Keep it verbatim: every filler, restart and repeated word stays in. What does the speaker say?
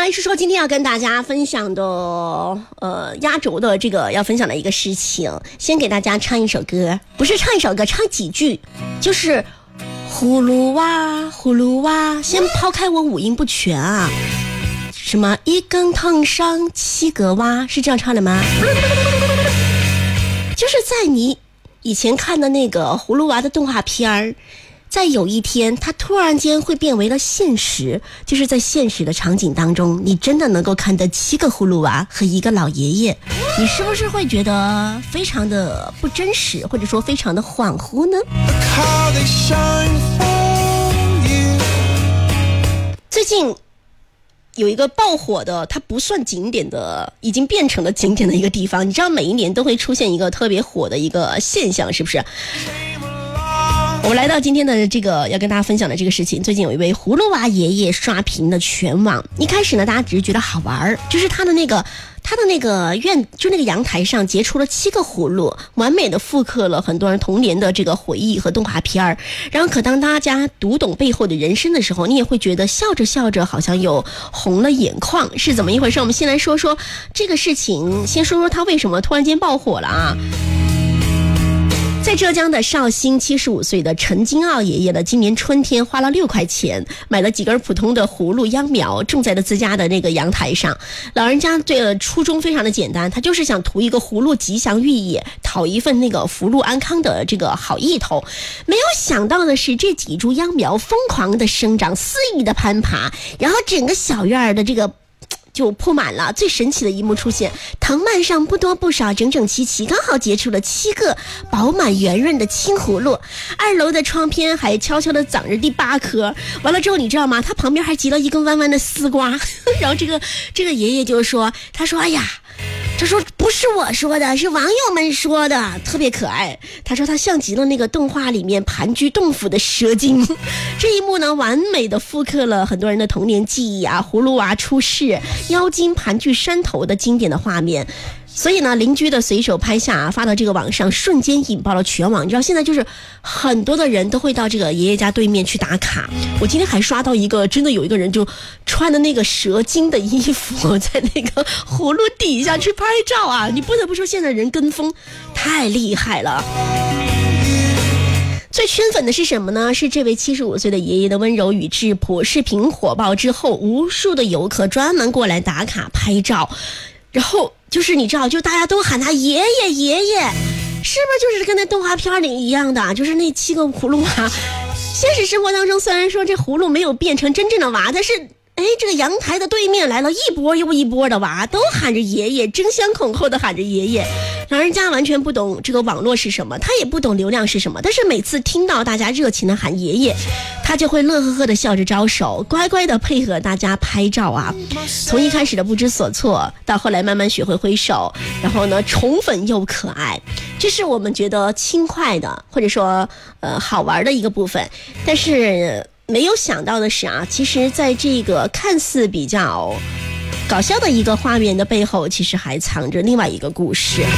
来说说今天要跟大家分享的呃压轴的这个要分享的一个事情。先给大家唱一首歌，不是唱一首歌，唱几句，就是葫芦娃葫芦娃。先抛开我五音不全啊，什么一根藤上七个娃，是这样唱的吗？就是在你以前看的那个葫芦娃的动画片儿，在有一天它突然间会变为了现实，就是在现实的场景当中，你真的能够看到七个葫芦娃和一个老爷爷，你是不是会觉得非常的不真实，或者说非常的恍惚呢？最近有一个爆火的，它不算景点的，已经变成了景点的一个地方，你知道每一年都会出现一个特别火的一个现象，是不是？我们来到今天的这个要跟大家分享的这个事情，最近有一位葫芦娃爷爷刷屏了全网。一开始呢，大家只是觉得好玩，就是他的那个他的那个院，就那个阳台上结出了七个葫芦，完美的复刻了很多人童年的这个回忆和动画片儿。然后可当大家读懂背后的人生的时候，你也会觉得笑着笑着好像有红了眼眶，是怎么一回事？我们先来说说这个事情，先说说他为什么突然间爆火了啊。在浙江的绍兴，七十五岁的陈金傲爷爷呢，今年春天花了六块钱买了几根普通的葫芦秧苗，种在了自家的那个阳台上。老人家对了初衷非常的简单，他就是想图一个葫芦吉祥寓意，讨一份那个福禄安康的这个好意头。没有想到的是，这几株秧苗疯狂的生长，肆意的攀爬，然后整个小院的这个就铺满了。最神奇的一幕出现，藤蔓上不多不少，整整齐齐，刚好结出了七个饱满圆润的青葫芦。二楼的窗边还悄悄地长着第八颗。完了之后你知道吗，他旁边还结了一根弯弯的丝瓜。然后这个这个爷爷就说，他说哎呀，他说不是我说的，是网友们说的，特别可爱。他说他像极了那个动画里面盘踞洞府的蛇精。这一幕呢，完美的复刻了很多人的童年记忆啊，葫芦娃出世，妖精盘踞山头的经典的画面。所以呢，邻居的随手拍下啊，发到这个网上，瞬间引爆了全网。你知道现在就是很多的人都会到这个爷爷家对面去打卡。我今天还刷到一个，真的有一个人就穿的那个蛇精的衣服，在那个葫芦底下去拍照啊！你不得不说，现在人跟风太厉害了。最圈粉的是什么呢？是这位七十五岁的爷爷的温柔与质朴。视频火爆之后，无数的游客专门过来打卡拍照，然后就是你知道，就大家都喊他爷爷爷爷，是不是就是跟那动画片里一样的？就是那七个葫芦娃。现实生活当中，虽然说这葫芦没有变成真正的娃，但是哎，这个阳台的对面来了一波又一波的娃，都喊着爷爷，争先恐后的喊着爷爷。老人家完全不懂这个网络是什么，他也不懂流量是什么，但是每次听到大家热情的喊爷爷，他就会乐呵呵的笑着招手，乖乖的配合大家拍照啊。从一开始的不知所措，到后来慢慢学会挥手，然后呢宠粉又可爱，这是我们觉得轻快的，或者说呃好玩的一个部分。但是没有想到的是啊，其实在这个看似比较搞笑的一个画面的背后，其实还藏着另外一个故事。